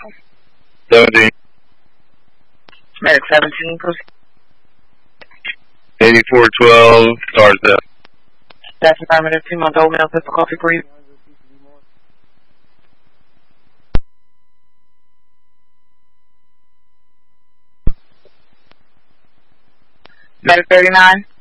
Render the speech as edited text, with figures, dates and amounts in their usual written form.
17. Medic 17, proceed. 8412, stars up. That's affirmative. 2-month old male, pistol coffee, breathe. Medic 39.